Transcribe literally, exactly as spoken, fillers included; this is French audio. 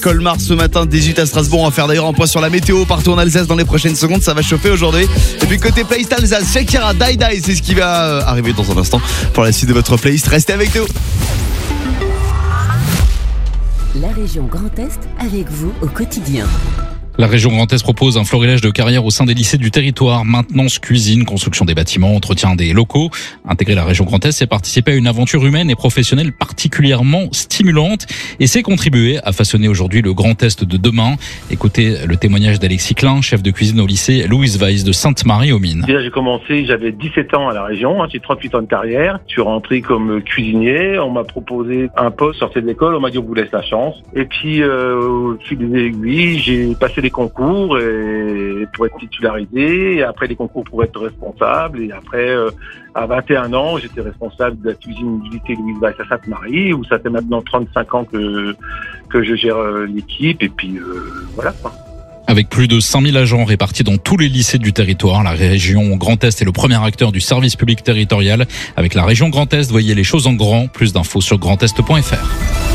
Colmar ce matin, dix-huit à Strasbourg. On va faire d'ailleurs un point sur la météo partout en Alsace dans les prochaines secondes. Ça va chauffer aujourd'hui. Et puis côté playlist Alsace, Shakira, Die Die, c'est ce qui va arriver dans un instant pour la suite de votre playlist. Restez avec nous. La région Grand Est avec vous au quotidien. La région Grand Est propose un florilège de carrières au sein des lycées du territoire. Maintenance, cuisine, construction des bâtiments, entretien des locaux. Intégrer la région Grand Est, c'est participer à une aventure humaine et professionnelle particulièrement stimulante. Et c'est contribuer à façonner aujourd'hui le Grand Est de demain. Écoutez le témoignage d'Alexis Klein, chef de cuisine au lycée Louise Weiss de Sainte-Marie-aux-Mines. Déjà, j'ai commencé, j'avais dix-sept ans à la région, hein, j'ai trente-huit ans de carrière. Je suis rentré comme cuisinier. On m'a proposé un poste, sorti de l'école. On m'a dit on vous laisse la chance. Et puis, euh, au fil des aiguilles, j'ai passé les concours et pour être titularisé, et après les concours pour être responsable, et après euh, à vingt et un ans j'étais responsable de la cuisine du lycée Louise Weiss à Sainte-Marie, où ça fait maintenant trente-cinq ans que que je gère euh, l'équipe, et puis euh, voilà quoi. Avec plus de cinq mille agents répartis dans tous les lycées du territoire, la région Grand Est est le premier acteur du service public territorial. Avec la région Grand Est, voyez les choses en grand. Plus d'infos sur grand est point f r.